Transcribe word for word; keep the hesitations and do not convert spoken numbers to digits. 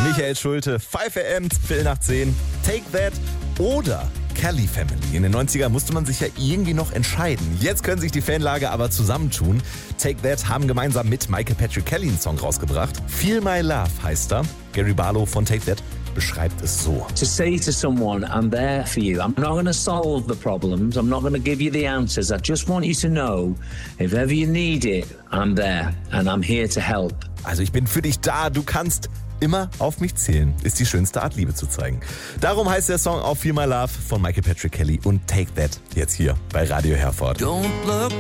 Michael Schulte, fünf A M, Viertel nach zehn, Take That oder Kelly Family. In den neunzigern musste man sich ja irgendwie noch entscheiden. Jetzt können sich die Fanlager aber zusammentun. Take That haben gemeinsam mit Michael Patrick Kelly einen Song rausgebracht. Feel My Love heißt er. Gary Barlow von Take That beschreibt es so. To say to someone, I'm there for you. I'm not going to solve the problems. I'm not going to give you the answers. I just want you to know, if ever you need it, I'm there and I'm here to help. Also ich bin für dich da, du kannst immer auf mich zählen, ist die schönste Art, Liebe zu zeigen. Darum heißt der Song auch Feel My Love von Michael Patrick Kelly und Take That jetzt hier bei Radio Herford. Don't look